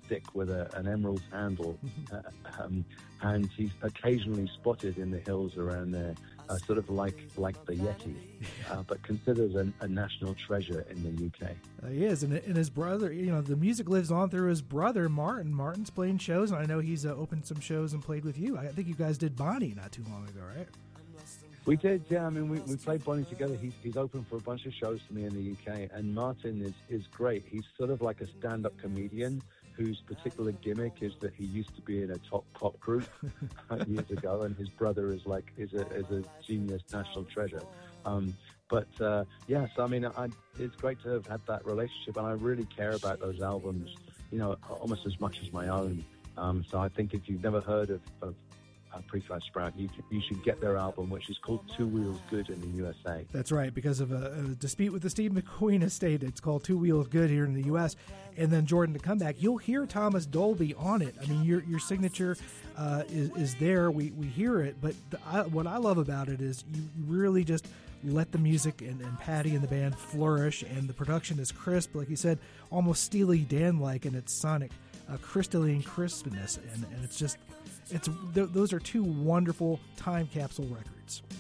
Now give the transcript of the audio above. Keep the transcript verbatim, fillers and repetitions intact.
stick with a, an emerald handle, uh, um, and he's occasionally spotted in the hills around there, uh, sort of like like the Yeti, uh, but considered a, a national treasure in the U K. Uh, he is, and, and his brother, you know, the music lives on through his brother, Martin. Martin's playing shows, and I know he's uh, opened some shows and played with you. I think you guys did Bonnie not too long ago, right? We did, yeah. I mean, we, we played Bonnie together. He's, he's opened for a bunch of shows for me in the U K, and Martin is, is great. He's sort of like a stand-up comedian whose particular gimmick is that he used to be in a top pop group years ago, and his brother is like is a is a genius national treasure. Um, but uh, yes, I mean, I, it's great to have had that relationship, and I really care about those albums, you know, almost as much as my own. Um, so I think if you've never heard of, of Uh, Prefab Sprout, you, you should get their album, which is called Two Wheels Good in the U S A. That's right, because of a, a dispute with the Steve McQueen estate. It's called Two Wheels Good here in the U S. And then, Jordan, to come back, you'll hear Thomas Dolby on it. I mean, your your signature uh, is, is there. We, we hear it. But the, I, what I love about it is you really just let the music and, and Patty and the band flourish, and the production is crisp, like you said, almost Steely Dan-like in its sonic uh, crystalline crispness. And, and it's just... It's th- those are two wonderful time capsule records.